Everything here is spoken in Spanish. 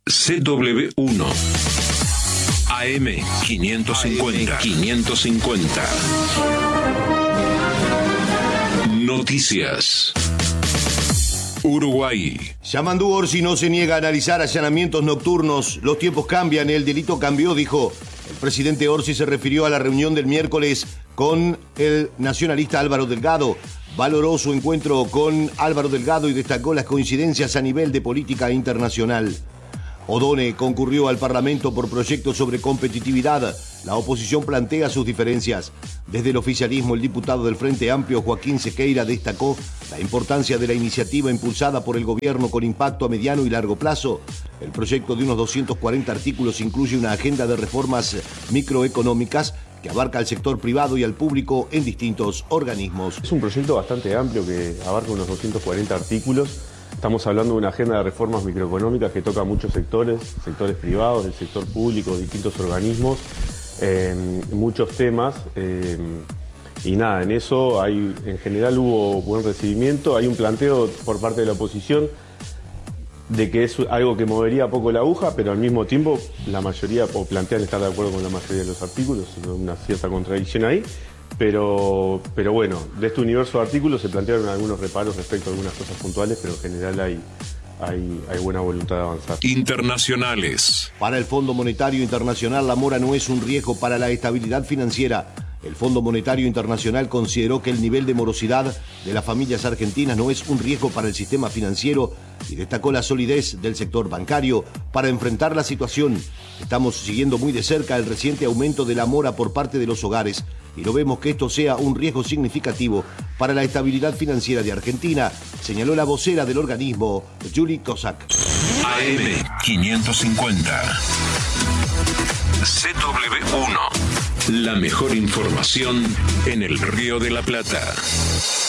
CW1 AM550. Noticias. Uruguay. Yamandú Orsi no se niega a analizar allanamientos nocturnos. Los tiempos cambian, el delito cambió, dijo. El presidente Orsi se refirió a la reunión del miércoles con el nacionalista Álvaro Delgado. Valoró su encuentro con Álvaro Delgado y destacó las coincidencias a nivel de política internacional. Odone concurrió al Parlamento por proyectos sobre competitividad. La oposición plantea sus diferencias. Desde el oficialismo, el diputado del Frente Amplio, Joaquín Sequeira, destacó la importancia de la iniciativa impulsada por el gobierno con impacto a mediano y largo plazo. El proyecto de unos 240 artículos incluye una agenda de reformas microeconómicas que abarca al sector privado y al público en distintos organismos. Es un proyecto bastante amplio que abarca unos 240 artículos. Estamos hablando de una agenda de reformas microeconómicas que toca muchos sectores privados, el sector público, distintos organismos, muchos temas. Y nada, en eso en general hubo buen recibimiento. Hay un planteo por parte de la oposición de que es algo que movería poco la aguja, pero al mismo tiempo la mayoría plantean estar de acuerdo con la mayoría de los artículos, una cierta contradicción ahí. Pero bueno, de este universo de artículos se plantearon algunos reparos respecto a algunas cosas puntuales, pero en general hay buena voluntad de avanzar. Internacionales. Para el Fondo Monetario Internacional, la mora no es un riesgo para la estabilidad financiera. El Fondo Monetario Internacional consideró que el nivel de morosidad de las familias argentinas no es un riesgo para el sistema financiero y destacó la solidez del sector bancario para enfrentar la situación. Estamos siguiendo muy de cerca el reciente aumento de la mora por parte de los hogares y no vemos que esto sea un riesgo significativo para la estabilidad financiera de Argentina, señaló la vocera del organismo, Julie Kozak. AM550. CW1. La mejor información en el Río de la Plata.